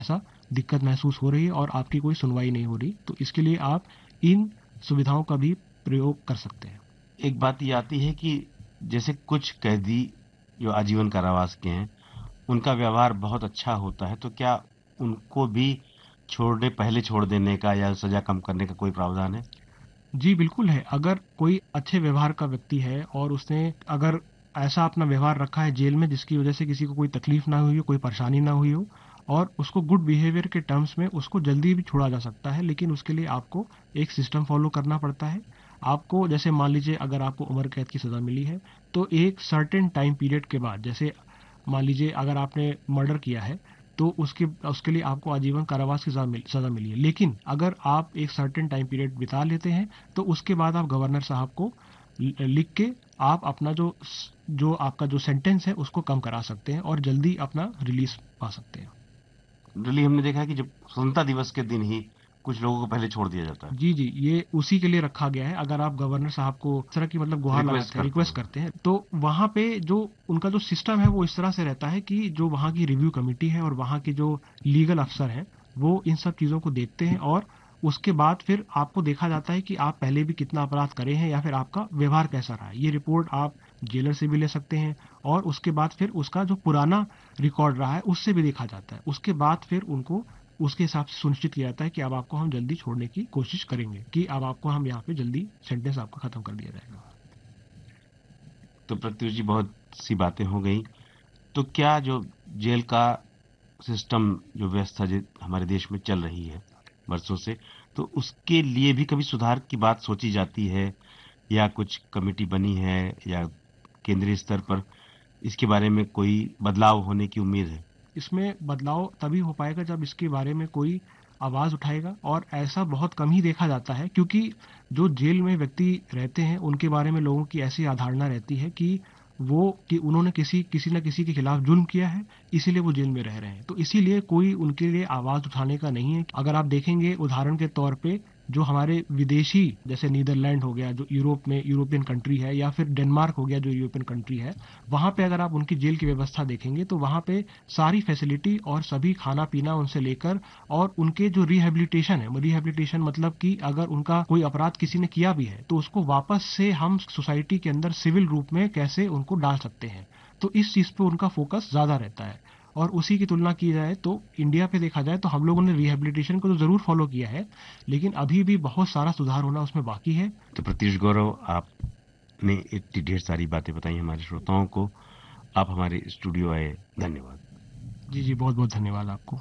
ऐसा दिक्कत महसूस हो रही है और आपकी कोई सुनवाई नहीं हो रही, तो इसके लिए आप इन सुविधाओं का भी प्रयोग कर सकते हैं। एक बात ये आती है कि जैसे कुछ कैदी जो आजीवन कारावास के हैं, उनका व्यवहार बहुत अच्छा होता है, तो क्या उनको भी पहले छोड़ देने का या सजा कम करने का कोई प्रावधान है? जी बिल्कुल है। अगर कोई अच्छे व्यवहार का व्यक्ति है और उसने अगर ऐसा अपना व्यवहार रखा है जेल में जिसकी वजह से किसी को कोई तकलीफ ना हुई हो, कोई परेशानी ना हुई हो, और उसको गुड बिहेवियर के टर्म्स में उसको जल्दी भी छोड़ा जा सकता है, लेकिन उसके लिए आपको एक सिस्टम फॉलो करना पड़ता है। आपको जैसे मान लीजिए अगर आपको उम्र कैद की सजा मिली है, तो एक सर्टेन टाइम पीरियड के बाद, जैसे मान लीजिए अगर आपने मर्डर किया है तो उसके उसके लिए आपको आजीवन कारावास की सजा मिली है, लेकिन अगर आप एक सर्टेन टाइम पीरियड बिता लेते हैं तो उसके बाद आप गवर्नर साहब को लिख के आप अपना जो आपका जो सेंटेंस है उसको कम करा सकते हैं और जल्दी अपना रिलीज पा सकते हैं। जनरली हमने देखा है कि जब स्वतंत्रता दिवस के दिन ही कुछ लोगों को पहले छोड़ दिया जाता है, जी, जी, ये उसी के लिए रखा गया है। अगर आप गवर्नर साहब को इस तरह की मतलब गुहार रिक्वेस्ट लगाते हैं, करते रिक्वेस्ट हैं। करते हैं, तो वहाँ पे जो उनका जो सिस्टम है वो इस तरह से रहता है कि जो वहाँ की रिव्यू कमेटी है और वहाँ के जो लीगल अफसर हैं, वो इन सब चीज़ों को देखते हैं और उसके बाद फिर आपको देखा जाता है कि आप पहले भी कितना अपराध करे हैं या फिर आपका व्यवहार कैसा रहा है। ये रिपोर्ट आप जेलर से भी ले सकते हैं और उसके बाद फिर उसका जो पुराना रिकॉर्ड रहा है उससे भी देखा जाता है। उसके बाद फिर उनको उसके हिसाब से सुनिश्चित किया जाता है कि अब आपको हम जल्दी छोड़ने की कोशिश करेंगे, कि अब आपको हम यहाँ पे जल्दी सेंटेंस आपका खत्म कर दिया जाएगा। तो प्रत्युष जी, बहुत सी बातें हो गई। तो क्या जो जेल का सिस्टम, जो व्यवस्था हमारे देश में चल रही है वर्षों से, तो उसके लिए भी कभी सुधार की बात सोची जाती है, या कुछ कमेटी बनी है, या केंद्रीय स्तर पर इसके बारे में कोई बदलाव होने की उम्मीद है? इसमें बदलाव तभी हो पाएगा जब इसके बारे में कोई आवाज उठाएगा, और ऐसा बहुत कम ही देखा जाता है क्योंकि जो जेल में व्यक्ति रहते हैं उनके बारे में लोगों की ऐसी अवधारणा रहती है कि उन्होंने किसी न किसी के खिलाफ जुल्म किया है, इसीलिए वो जेल में रह रहे हैं, तो इसीलिए कोई उनके लिए आवाज उठाने का नहीं है। अगर आप देखेंगे उदाहरण के तौर पे जो हमारे विदेशी, जैसे नीदरलैंड हो गया जो यूरोप में यूरोपियन कंट्री है, या फिर डेनमार्क हो गया जो यूरोपियन कंट्री है, वहां पे अगर आप उनकी जेल की व्यवस्था देखेंगे तो वहां पे सारी फैसिलिटी और सभी खाना पीना उनसे लेकर, और उनके जो रिहेबिलिटेशन है, रिहेबिलिटेशन मतलब कि अगर उनका कोई अपराध किसी ने किया भी है तो उसको वापस से हम सोसाइटी के अंदर सिविल रूप में कैसे उनको डाल सकते हैं, तो इस चीज पे उनका फोकस ज्यादा रहता है। और उसी की तुलना की जाए तो इंडिया पे देखा जाए तो हम लोगों ने रिहेबिलिटेशन को तो जरूर फॉलो किया है, लेकिन अभी भी बहुत सारा सुधार होना उसमें बाकी है। तो प्रत्युष गौरव, आपने इतनी ढेर सारी बातें बताई हमारे श्रोताओं को। आप हमारे स्टूडियो आए, धन्यवाद। जी, जी, बहुत बहुत धन्यवाद आपको।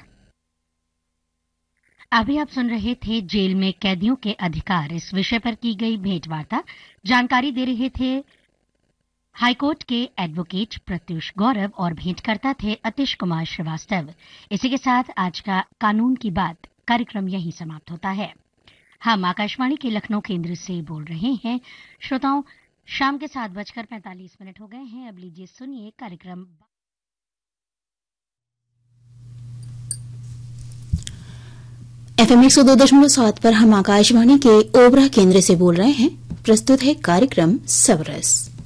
अभी आप सुन रहे थे जेल में कैदियों के अधिकार इस विषय पर की गई भेंटवार्ता। जानकारी दे रहे थे हाईकोर्ट के एडवोकेट प्रत्युष गौरव और भेंटकर्ता थे अतिश कुमार श्रीवास्तव। इसी के साथ आज का कानून की बात कार्यक्रम यहीं समाप्त होता है। हम आकाशवाणी के लखनऊ केंद्र से बोल रहे हैं। श्रोताओं, शाम के 7:45 हो गए हैं। अब लीजिए सुनिए कार्यक्रम। FM 102.7 पर हम आकाशवाणी के ओबरा केंद्र से बोल रहे हैं। प्रस्तुत है कार्यक्रम सबरस।